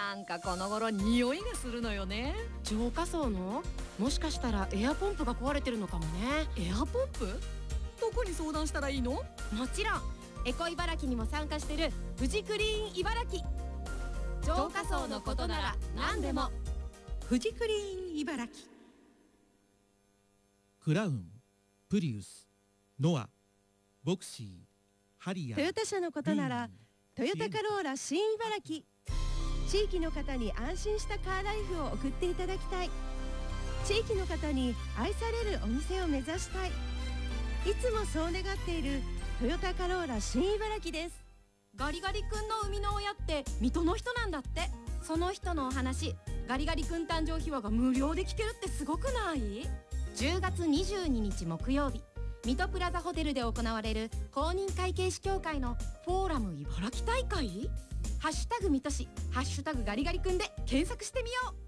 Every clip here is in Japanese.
なんかこの頃匂いがするのよね。 浄化槽の？もしかしたらエアポンプが壊れてるのかもね。 エアポンプ？どこに相談したらいいの？ もちろんエコ茨城にも参加してるフジクリーン茨城。浄化槽のことなら何でも。 フジクリーン茨城。 クラウン、プリウス、ノア、ボクシー、ハリアー。 トヨタ車のことならトヨタカローラ新茨城。地域の方に安心したカーライフを送っていただきたい。地域の方に愛されるお店を目指したい。いつもそう願っているトヨタカローラ新茨城です。 ガリガリ君の生みの親って水戸の人なんだって。その人のお話、ガリガリ君誕生秘話が無料で聞けるってすごくない？ 10 月22日木曜日、水戸プラザホテルで行われる公認会計士協会のフォーラム茨城大会。ハッシュタグ水戸市、ハッシュタグガリガリ君で検索してみよ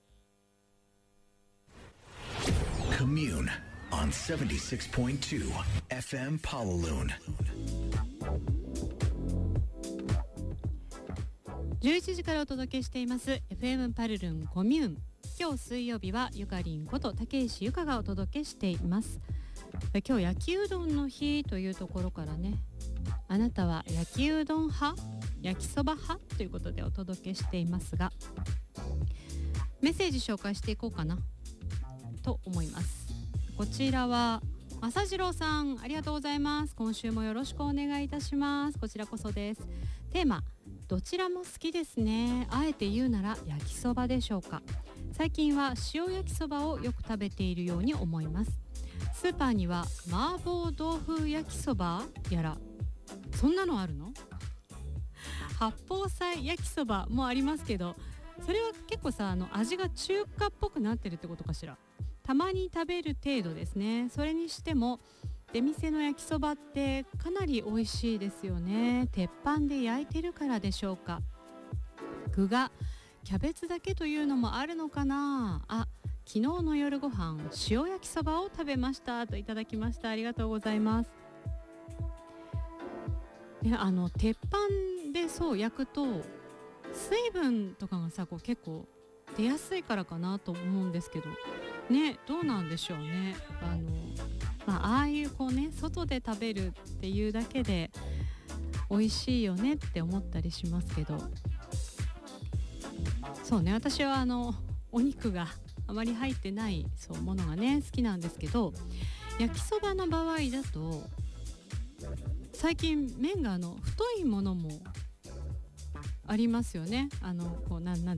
う。 Commune on 76.2 FM Pawaloon。 11時からお届けしています FM パルルンコミューン。今日水曜日はゆかりんこと竹石ゆかがお届けしています。今日焼きうどんの日というところからね、あなたは焼きうどん派、焼きそば派ということでお届けしていますが、メッセージ紹介していこうかなと思います。こちらは正次郎さん、ありがとうございます。今週もよろしくお願いいたします。こちらこそです。テーマ、どちらも好きですね。あえて言うなら焼きそばでしょうか。最近は塩焼きそばをよく食べているように思います。スーパーには麻婆豆腐焼きそばやら、そんなのあるの？八宝菜焼きそばもありますけど、それは結構さ、味が中華っぽくなってるってことかしら。たまに食べる程度ですね。それにしても出店の焼きそばってかなり美味しいですよね。鉄板で焼いてるからでしょうか。具がキャベツだけというのもあるのかな。あ、昨日の夜ご飯塩焼きそばを食べましたといただきました。ありがとうございます。鉄板でそう焼くと水分とかがさ、こう結構出やすいからかなと思うんですけどね、どうなんでしょうね。ああいうこうね、外で食べるっていうだけで美味しいよねって思ったりしますけど、そうね、私はお肉があまり入ってないそうものがね好きなんですけど、焼きそばの場合だと最近麺が太いものもありますよね。こうなん